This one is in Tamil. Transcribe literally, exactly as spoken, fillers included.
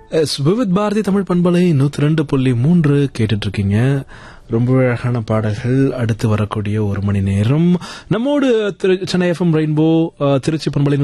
எஸ் விவித் பாரதி தமிழ் பண்பலை நூத்தி ரெண்டு புள்ளி மூன்று கேட்டுட்டு இருக்கீங்க. ரொம்ப அழகான பாடல்கள். அடுத்து வரக்கூடிய ஒரு மணி நேரம் நம்மோடு சென்னை எஃப்எம் ரெயின்போ திருச்சி பண்பலை